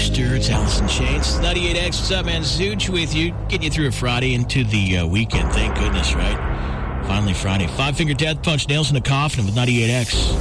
Brewster. It's Alice in Chains. 98X. What's up, man? Zooch with you. Getting you through a Friday into the weekend. Thank goodness, right? Finally Friday. Five Finger Death Punch. Nails in a Coffin with 98X.